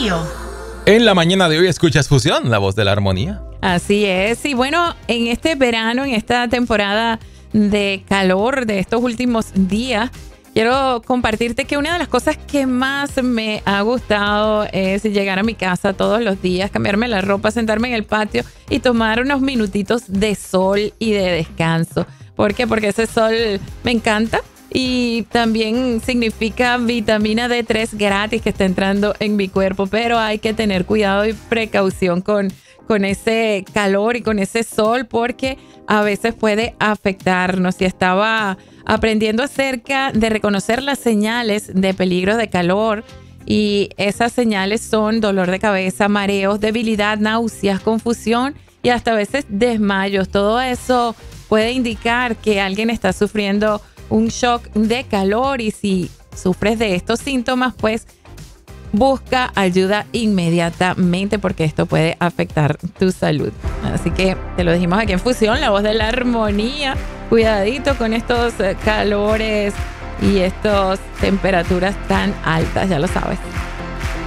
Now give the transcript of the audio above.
frío. En la mañana de hoy escuchas Fusión, la voz de la armonía. Así es. Y bueno, en este verano, en esta temporada de calor de estos últimos días, quiero compartirte que una de las cosas que más me ha gustado es llegar a mi casa todos los días, cambiarme la ropa, sentarme en el patio y tomar unos minutitos de sol y de descanso. ¿Por qué? Porque ese sol me encanta y también significa vitamina D3 gratis que está entrando en mi cuerpo, pero hay que tener cuidado y precaución con ese calor y con ese sol porque a veces puede afectarnos. Y estaba aprendiendo acerca de reconocer las señales de peligro de calor y esas señales son dolor de cabeza, mareos, debilidad, náuseas, confusión y hasta a veces desmayos. Todo eso puede indicar que alguien está sufriendo un shock de calor y si sufres de estos síntomas, pues busca ayuda inmediatamente porque esto puede afectar tu salud. Así que te lo dijimos aquí en Fusión, la voz de la armonía. Cuidadito con estos calores y estas temperaturas tan altas, ya lo sabes.